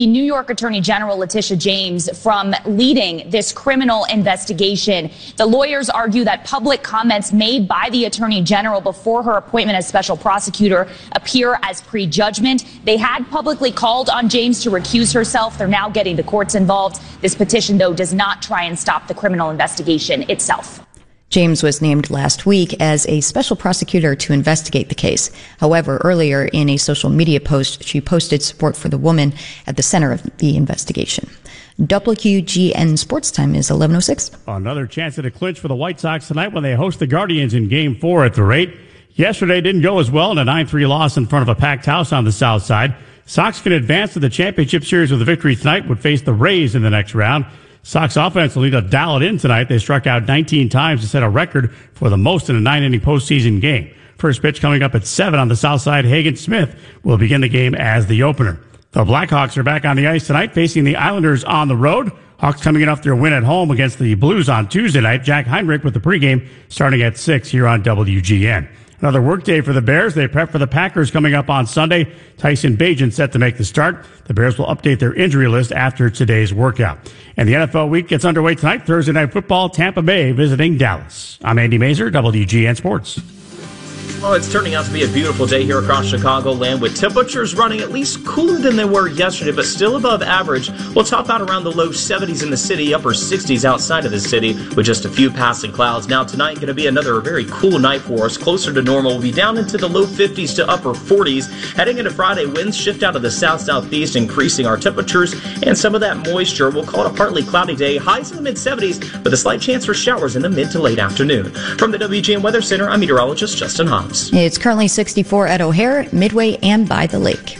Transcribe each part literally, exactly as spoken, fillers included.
New York Attorney General Letitia James from leading this criminal investigation. The lawyers argue that public comments made by the Attorney General before her appointment as special prosecutor appear as prejudgment. They had publicly called on James to recuse herself. They're now getting the courts involved. This petition, though, does not try and stop the criminal investigation itself. James was named last week as a special prosecutor to investigate the case. However, earlier in a social media post, she posted support for the woman at the center of the investigation. W G N Sports Time is eleven oh six. Another chance at a clinch for the White Sox tonight when they host the Guardians in Game four at the rate. Yesterday didn't go as well in a nine three loss in front of a packed house on the south side. Sox can advance to the championship series with a victory tonight, would face the Rays in the next round. Sox offense will need to dial it in tonight. They struck out nineteen times to set a record for the most in a nine-inning postseason game. First pitch coming up at seven on the south side. Hagen Smith will begin the game as the opener. The Blackhawks are back on the ice tonight, facing the Islanders on the road. Hawks coming in off their win at home against the Blues on Tuesday night. Jack Heinrich with the pregame starting at six here on W G N. Another workday for the Bears. They prep for the Packers coming up on Sunday. Tyson Bagent set to make the start. The Bears will update their injury list after today's workout. And the N F L week gets underway tonight. Thursday Night Football, Tampa Bay visiting Dallas. I'm Andy Mazer, W G N Sports. Well, it's turning out to be a beautiful day here across Chicagoland with temperatures running at least cooler than they were yesterday, but still above average. We'll top out around the low seventies in the city, upper sixties outside of the city with just a few passing clouds. Now tonight going to be another very cool night for us, closer to normal. We'll be down into the low fifties to upper forties. Heading into Friday, winds shift out of the south-southeast, increasing our temperatures and some of that moisture. We'll call it a partly cloudy day, highs in the mid-seventies with a slight chance for showers in the mid to late afternoon. From the W G N Weather Center, I'm meteorologist Justin Hobbs. It's currently sixty-four at O'Hare, Midway, and by the lake.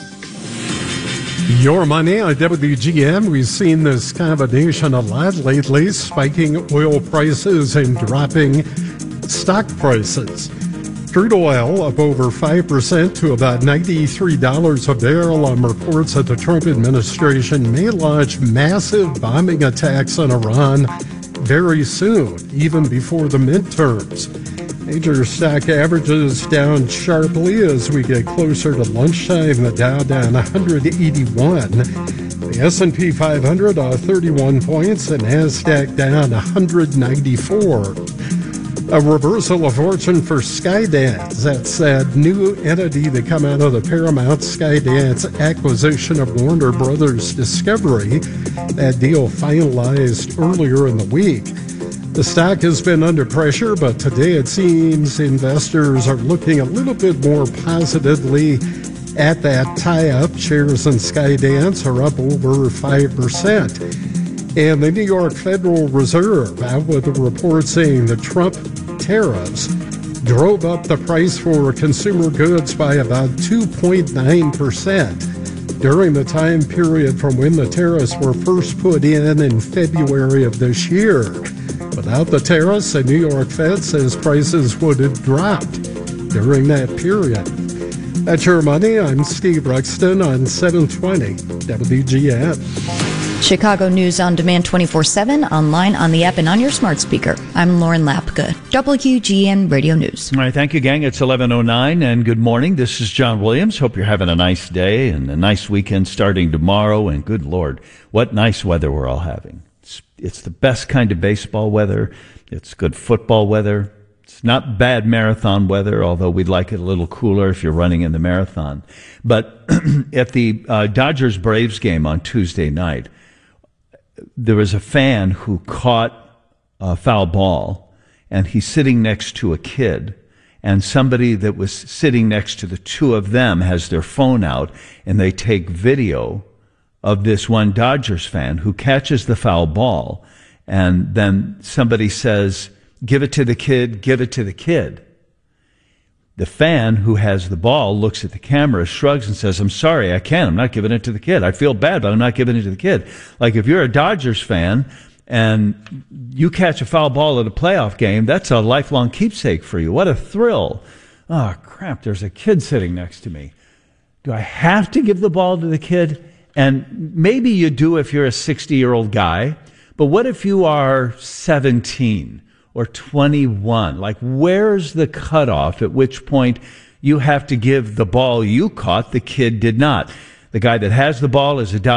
Your money on W G N. We've seen this combination a lot lately, spiking oil prices and dropping stock prices. Crude oil up over five percent to about ninety-three dollars a barrel on reports that the Trump administration may launch massive bombing attacks on Iran very soon, even before the midterms. Major stock averages down sharply as we get closer to lunchtime. The Dow down one hundred eighty-one. The S and P five hundred off thirty-one points. And NASDAQ down one hundred ninety-four. A reversal of fortune for Skydance. That's that new entity that come out of the Paramount Skydance acquisition of Warner Brothers Discovery. That deal finalized earlier in the week. The stock has been under pressure, but today it seems investors are looking a little bit more positively at that tie-up. Shares in Skydance are up over five percent. And the New York Federal Reserve out with a report saying the Trump tariffs drove up the price for consumer goods by about two point nine percent during the time period from when the tariffs were first put in in February of this year. Without the tariffs, the New York Fed says prices would have dropped during that period. That's your money. I'm Steve Ruxton on seven twenty W G N. Chicago News on Demand twenty-four seven, online, on the app, and on your smart speaker. I'm Lauren Lapka, W G N Radio News. All right, thank you, gang. It's eleven oh nine, and good morning. This is John Williams. Hope you're having a nice day and a nice weekend starting tomorrow. And good Lord, what nice weather we're all having. It's, it's the best kind of baseball weather. It's good football weather. It's not bad marathon weather, although we'd like it a little cooler if you're running in the marathon. But at the uh, Dodgers-Braves game on Tuesday night, there was a fan who caught a foul ball, and he's sitting next to a kid, and somebody that was sitting next to the two of them has their phone out, and they take video of this one Dodgers fan who catches the foul ball, and then somebody says, "Give it to the kid, give it to the kid." The fan who has the ball looks at the camera, shrugs, and says, "I'm sorry, I can't. I'm not giving it to the kid. I feel bad, but I'm not giving it to the kid." Like, if you're a Dodgers fan and you catch a foul ball at a playoff game, that's a lifelong keepsake for you. What a thrill. Oh, crap, there's a kid sitting next to me. Do I have to give the ball to the kid? And maybe you do if you're a sixty-year-old guy, but what if you are seventeen? Or twenty-one, like, where's the cutoff at which point you have to give the ball you caught, the kid did not? The guy that has the ball is a